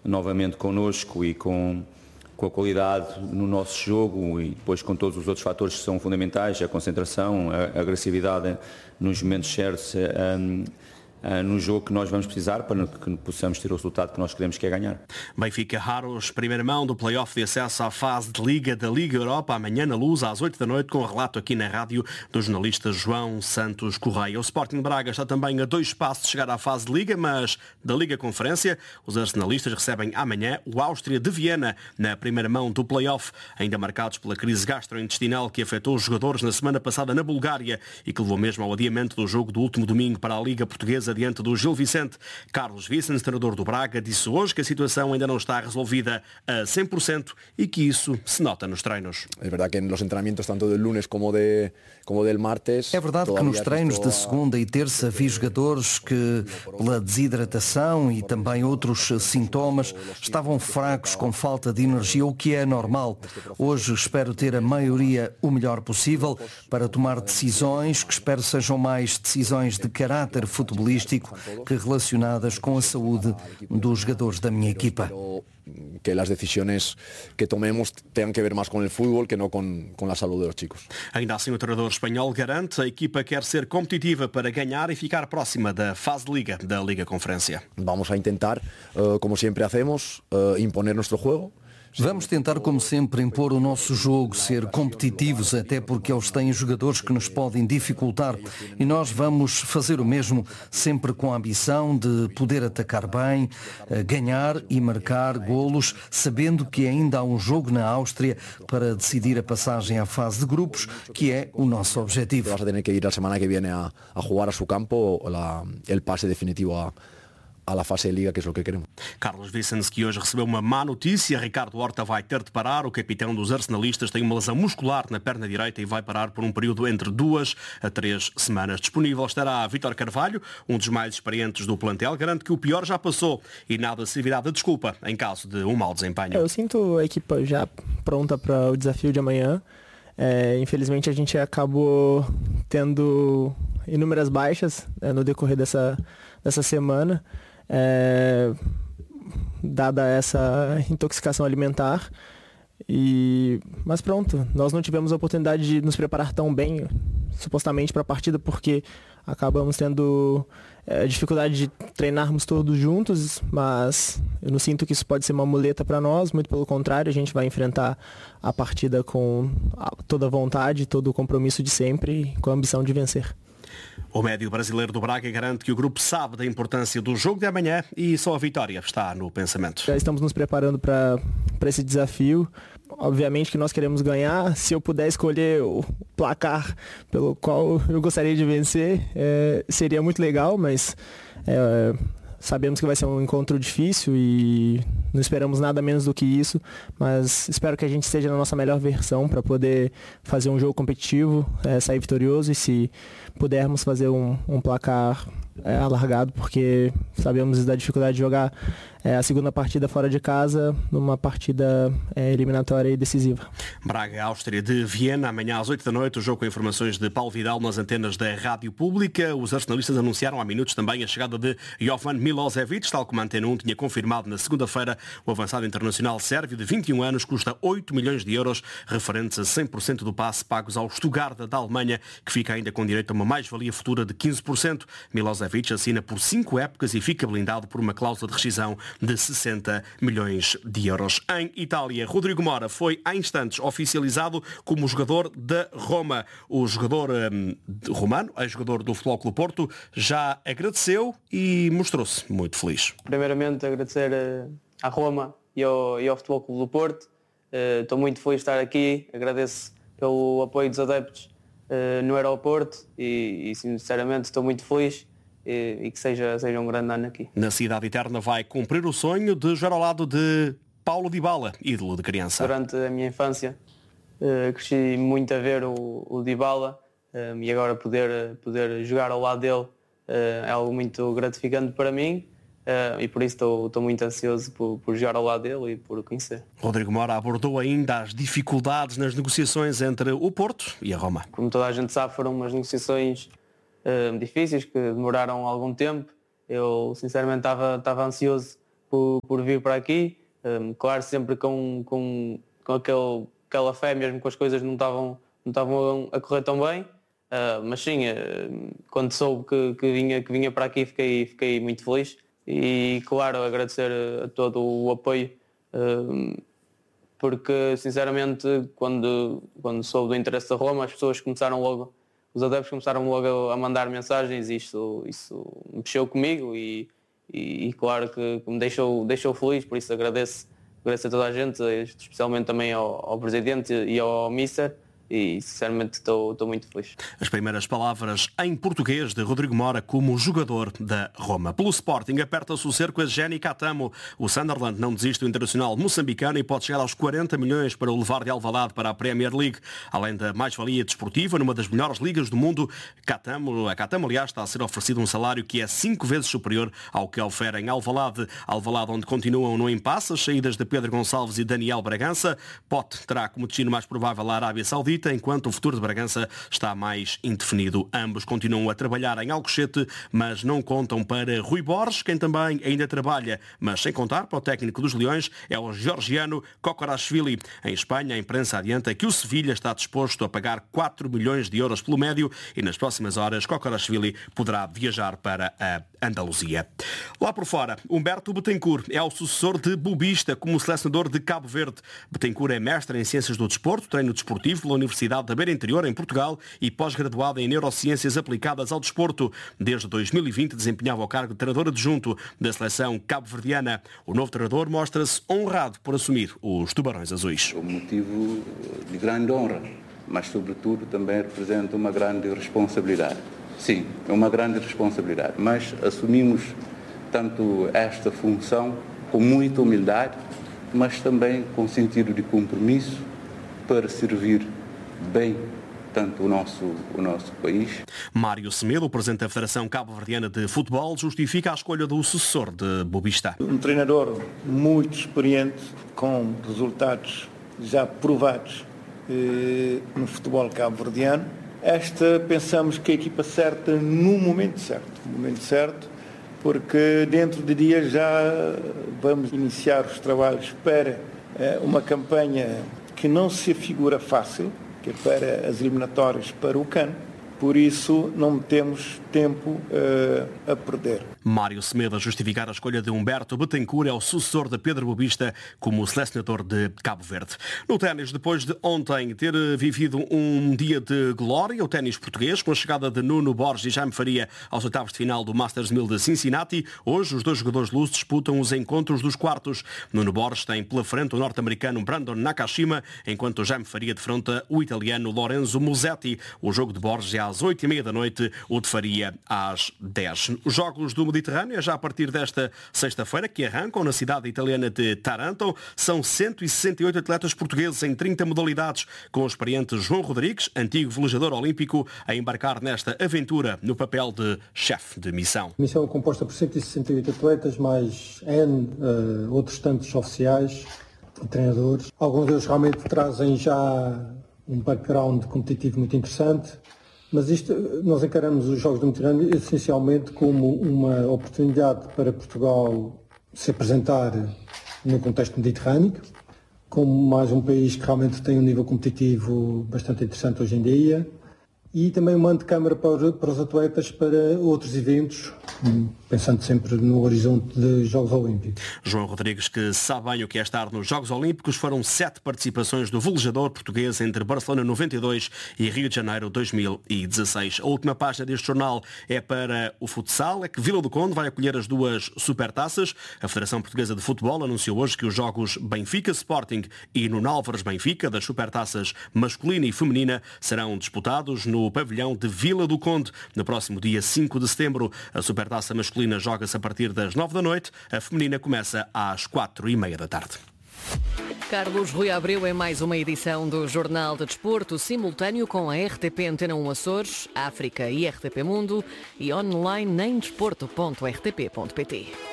novamente connosco e com a qualidade no nosso jogo e depois com todos os outros fatores que são fundamentais, a concentração, a agressividade nos momentos certos, no jogo que nós vamos precisar para que possamos ter o resultado que nós queremos, que é ganhar. Benfica Raros, primeira mão do play-off de acesso à fase de Liga da Liga Europa, amanhã na Luz, às 8 da noite, com o relato aqui na rádio do jornalista João Santos Correia. O Sporting Braga está também a 2 passos de chegar à fase de Liga, mas da Liga Conferência. Os arsenalistas recebem amanhã o Áustria de Viena, na primeira mão do play-off, ainda marcados pela crise gastrointestinal que afetou os jogadores na semana passada na Bulgária e que levou mesmo ao adiamento do jogo do último domingo para a Liga Portuguesa diante do Gil Vicente. Carlos Vicens, treinador do Braga, disse hoje que a situação ainda não está resolvida a 100% e que isso se nota nos treinos. É verdade que nos treinamentos, tanto do lunes como do martes... É verdade que nos treinos de segunda e terça vi jogadores que, pela desidratação e também outros sintomas, estavam fracos, com falta de energia, o que é normal. Hoje espero ter a maioria o melhor possível para tomar decisões que espero sejam mais decisões de caráter futebolístico que relacionadas com a saúde dos jogadores da minha equipa. Que as decisões que tomemos tenham que ver mais com o futebol que não com a saúde dos chicos. Ainda assim, o treinador espanhol garante que a equipa quer ser competitiva para ganhar e ficar próxima da fase de Liga, da Liga Conferência. Vamos a intentar, como sempre hacemos, imponer nosso jogo. Vamos tentar, como sempre, impor o nosso jogo, ser competitivos, até porque eles têm jogadores que nos podem dificultar. E nós vamos fazer o mesmo, sempre com a ambição de poder atacar bem, ganhar e marcar golos, sabendo que ainda há um jogo na Áustria para decidir a passagem à fase de grupos, que é o nosso objetivo. Vas a ter que ir a semana que vem a jogar a seu campo o passe definitivo à la fase de Liga, que é o que queremos. Carlos Vicens, que hoje recebeu uma má notícia. Ricardo Horta vai ter de parar. O capitão dos arsenalistas tem uma lesão muscular na perna direita e vai parar por um período entre 2 a 3 semanas. Disponível estará Vítor Carvalho, um dos mais experientes do plantel. Garante que o pior já passou e nada servirá de desculpa em caso de um mau desempenho. Eu sinto a equipa já pronta para o desafio de amanhã. Infelizmente a gente acabou tendo inúmeras baixas no decorrer dessa semana. Dada essa intoxicação alimentar, mas pronto, nós não tivemos a oportunidade de nos preparar tão bem, supostamente, para a partida, porque acabamos tendo dificuldade de treinarmos todos juntos, mas eu não sinto que isso pode ser uma muleta para nós, muito pelo contrário, a gente vai enfrentar a partida com toda a vontade, todo o compromisso de sempre, com a ambição de vencer. O médio brasileiro do Braga garante que o grupo sabe da importância do jogo de amanhã e só a vitória está no pensamento. Já estamos nos preparando para esse desafio. Obviamente que nós queremos ganhar. Se eu puder escolher o placar pelo qual eu gostaria de vencer, seria muito legal, mas sabemos que vai ser um encontro difícil e não esperamos nada menos do que isso, mas espero que a gente esteja na nossa melhor versão para poder fazer um jogo competitivo, sair vitorioso, e se pudermos fazer um placar alargado, porque sabemos da dificuldade de jogar a segunda partida fora de casa numa partida eliminatória e decisiva. Braga, Áustria de Viena, amanhã às 8 da noite, o jogo com informações de Paulo Vidal nas antenas da Rádio Pública. Os arsenalistas anunciaram há minutos também a chegada de Jovan Milosevic, tal como a Antena 1 tinha confirmado na segunda-feira. O avançado internacional sérvio de 21 anos custa 8 milhões de euros, referentes a 100% do passe pagos ao Stuttgart da Alemanha, que fica ainda com direito a uma mais-valia futura de 15%. Milosevic assina por 5 épocas e fica blindado por uma cláusula de rescisão de 60 milhões de euros. Em Itália, Rodrigo Mora foi há instantes oficializado como jogador da Roma. O jogador romano, ex-jogador do Futebol Clube Porto, já agradeceu e mostrou-se muito feliz. Primeiramente agradecer à Roma e ao Futebol Clube do Porto. Estou muito feliz de estar aqui, agradeço pelo apoio dos adeptos no aeroporto e sinceramente estou muito feliz. E que seja um grande ano aqui. Na Cidade Eterna vai cumprir o sonho de jogar ao lado de Paulo Dybala, ídolo de criança. Durante a minha infância cresci muito a ver o Dybala e agora poder jogar ao lado dele é algo muito gratificante para mim e por isso estou muito ansioso por jogar ao lado dele e por o conhecer. Rodrigo Mora abordou ainda as dificuldades nas negociações entre o Porto e a Roma. Como toda a gente sabe, foram umas negociações difíceis que demoraram algum tempo. Eu sinceramente estava ansioso por vir para aqui. Claro, sempre com aquela fé, mesmo que as coisas não estavam a correr tão bem. Mas sim, quando soube que vinha para aqui, fiquei muito feliz. E claro, agradecer a todo o apoio, porque sinceramente quando soube do interesse da Roma, os adeptos começaram logo a mandar mensagens, e isso mexeu comigo e claro que me deixou feliz, por isso agradeço a toda a gente, especialmente também ao presidente e ao mister. E sinceramente estou muito feliz. As primeiras palavras em português de Rodrigo Mora como jogador da Roma. Pelo Sporting aperta-se o cerco a Jenny Catamo. O Sunderland não desiste do internacional moçambicano e pode chegar aos 40 milhões para o levar de Alvalade para a Premier League. Além da mais-valia desportiva, numa das melhores ligas do mundo, a Catamo, aliás, está a ser oferecido um salário que é 5 vezes superior ao que oferece em Alvalade. Alvalade, onde continuam no impasse as saídas de Pedro Gonçalves e Daniel Bragança. Pote terá como destino mais provável a Arábia Saudita, enquanto o futuro de Bragança está mais indefinido. Ambos continuam a trabalhar em Alcochete, mas não contam para Rui Borges, quem também ainda trabalha, mas sem contar para o técnico dos Leões, é o georgiano Kokorashvili. Em Espanha, a imprensa adianta que o Sevilha está disposto a pagar 4 milhões de euros pelo médio e nas próximas horas Kokorashvili poderá viajar para a Andaluzia. Lá por fora, Humberto Betancourt é o sucessor de Bobista como selecionador de Cabo Verde. Betancourt é mestre em Ciências do Desporto, treino desportivo pela Universidade da Beira Interior, em Portugal, e pós-graduado em Neurociências aplicadas ao desporto. Desde 2020 desempenhava o cargo de treinador adjunto da seleção cabo-verdiana. O novo treinador mostra-se honrado por assumir os Tubarões Azuis. Um motivo de grande honra, mas sobretudo também representa uma grande responsabilidade. Sim, é uma grande responsabilidade, mas assumimos tanto esta função com muita humildade, mas também com sentido de compromisso para servir bem tanto o nosso país. Mário Semedo, o presidente da Federação Cabo-Verdiana de Futebol, justifica a escolha do sucessor de Bobista. Um treinador muito experiente, com resultados já provados no futebol cabo-verdiano. Pensamos que a equipa certa no momento certo, porque dentro de dias já vamos iniciar os trabalhos para uma campanha que não se afigura fácil, que é para as eliminatórias para o CAN. Por isso não temos tempo a perder. Mário Semedo a justificar a escolha de Humberto Betancourt é o sucessor de Pedro Bobista como selecionador de Cabo Verde. No ténis, depois de ontem ter vivido um dia de glória, o ténis português, com a chegada de Nuno Borges e Jaime Faria aos oitavos de final do Masters 1000 de Cincinnati, hoje os dois jogadores de luz disputam os encontros dos quartos. Nuno Borges tem pela frente o norte-americano Brandon Nakashima, enquanto o Jaime Faria defronta o italiano Lorenzo Musetti. O jogo de Borges é às 8h30 da noite, o de Faria às 10. Os Jogos do Mediterrâneo é já a partir desta sexta-feira, que arrancam na cidade italiana de Taranto. São 168 atletas portugueses em 30 modalidades, com o experiente João Rodrigues, antigo velejador olímpico, a embarcar nesta aventura no papel de chefe de missão. A missão é composta por 168 atletas, mais outros tantos oficiais e treinadores. Alguns deles realmente trazem já um background competitivo muito interessante. Mas nós encaramos os Jogos do Mediterrâneo essencialmente como uma oportunidade para Portugal se apresentar no contexto mediterrâneo, como mais um país que realmente tem um nível competitivo bastante interessante hoje em dia, e também uma antecâmara para os atletas para outros eventos, pensando sempre no horizonte de Jogos Olímpicos. João Rodrigues, que sabe bem o que é estar nos Jogos Olímpicos, foram 7 participações do velejador português entre Barcelona 92 e Rio de Janeiro 2016. A última página deste jornal é para o futsal, é que Vila do Conde vai acolher as 2 supertaças. A Federação Portuguesa de Futebol anunciou hoje que os jogos Benfica Sporting e Nuno Álvares Benfica, das supertaças masculina e feminina, serão disputados no pavilhão de Vila do Conde. No próximo dia 5 de setembro, a supertaça masculina joga-se a partir das 9 da noite, a feminina começa às 4h30 da tarde. Carlos Rui Abreu em mais uma edição do Jornal de Desporto, simultâneo com a RTP Antena 1 Açores, África e RTP Mundo, e online em desporto.rtp.pt.